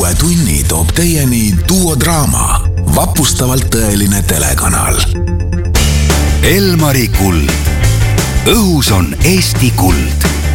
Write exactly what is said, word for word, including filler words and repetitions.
uue tunni toob teieni Duo Draama, vapustavalt tõeline telekanal. Elmari kuld. Õhus on Eesti kuld.